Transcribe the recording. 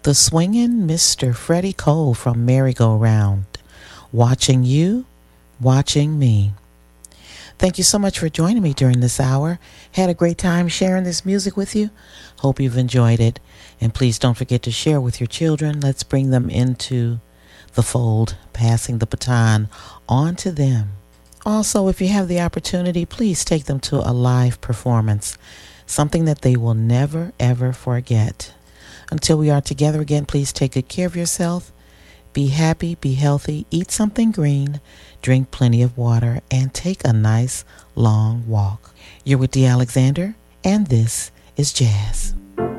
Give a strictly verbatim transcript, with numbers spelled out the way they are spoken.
The swingin' Mister Freddie Cole from Merry-Go-Round. Watching you, watching me. Thank you so much for joining me during this hour. Had a great time sharing this music with you. Hope you've enjoyed it. And please don't forget to share with your children. Let's bring them into the fold, passing the baton on to them. Also, if you have the opportunity, please take them to a live performance, something that they will never, ever forget. Until we are together again, please take good care of yourself. Be happy, be healthy, eat something green, drink plenty of water, and take a nice long walk. You're with Dee Alexander, and this is Jazz.